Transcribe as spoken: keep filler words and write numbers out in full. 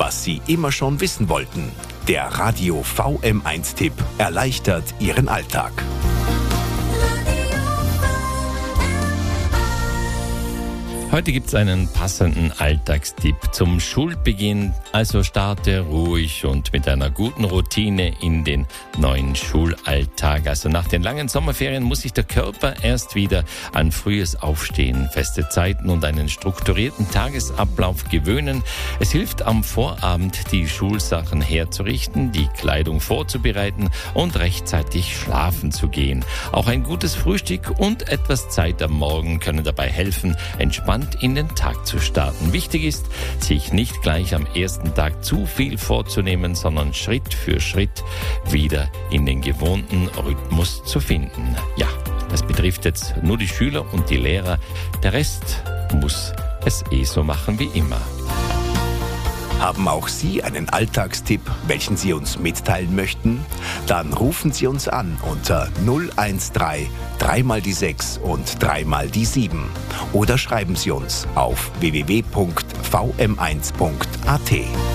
was Sie immer schon wissen wollten. Der Radio V M eins Tipp erleichtert Ihren Alltag. Heute gibt es einen passenden Alltagstipp zum Schulbeginn. Also starte ruhig und mit einer guten Routine in den neuen Schulalltag. Also nach den langen Sommerferien muss sich der Körper erst wieder an frühes Aufstehen, feste Zeiten und einen strukturierten Tagesablauf gewöhnen. Es hilft am Vorabend, die Schulsachen herzurichten, die Kleidung vorzubereiten und rechtzeitig schlafen zu gehen. Auch ein gutes Frühstück und etwas Zeit am Morgen können dabei helfen, entspannt in den Tag zu starten. Wichtig ist, sich nicht gleich am ersten Tag zu viel vorzunehmen, sondern Schritt für Schritt wieder in den gewohnten Rhythmus zu finden. Ja, das betrifft jetzt nur die Schüler und die Lehrer. Der Rest muss es eh so machen wie immer. Haben auch Sie einen Alltagstipp, welchen Sie uns mitteilen möchten? Dann rufen Sie uns an unter null eins drei, drei mal die sechs und drei mal die sieben. Oder schreiben Sie uns auf w w w punkt v m eins punkt a t.